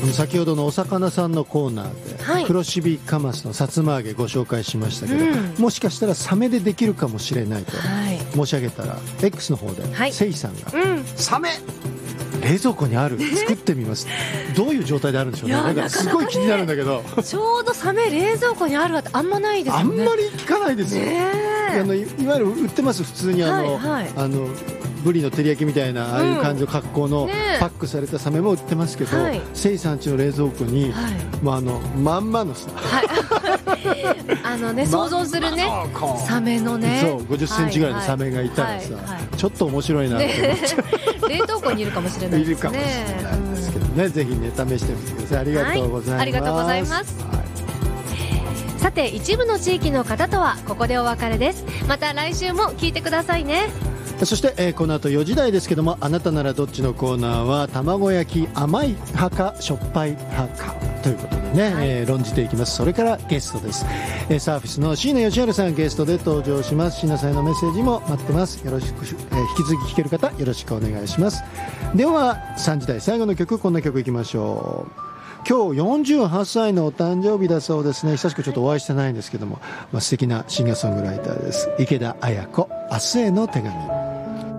先ほどのお魚さんのコーナーで、 はい、 黒シビカマスのさつま揚げご紹介しましたけど、もしかしたらサメでできるかもしれないと申し上げたら、X の方で、せいさんが、サメ冷蔵庫にある、作ってみますどういう状態であるんでしょうね。なんかすごい気になるんだけどちょうどサメ冷蔵庫にあるってあんまないですよね。 あんまり聞かないですよ、いわゆる売ってます。普通にブリの照り焼きみたいなああいう感じの格好のパックされたサメも売ってますけど、せいさんちの冷蔵庫に、まんまのさ、 想像するねサメのね、 そう50センチぐらいのサメがいたらさ、ちょっと面白いなと思って冷凍庫にいるかもしれないですね。 いるかもしれないですけどね、ぜひね試してみてください。ありがとうございます。 ありがとうございます。さて、一部の地域の方とはここでお別れです。また来週も聞いてくださいね。 そして、この後4時台ですけども、あなたならどっちのコーナーは卵焼き甘い派かしょっぱい派かということでね、論じていきます。それからゲストです。サーフィスの椎名義治さんゲストで登場します。椎名さんへのメッセージも待ってます。よろしく、引き続き聴ける方よろしくお願いします。では3時台最後の曲、こんな曲いきましょう。今日48歳のお誕生日だそうですね。久しくちょっとお会いしてないんですけども、素敵なシンガーソングライターです。池田綾子、明日への手紙。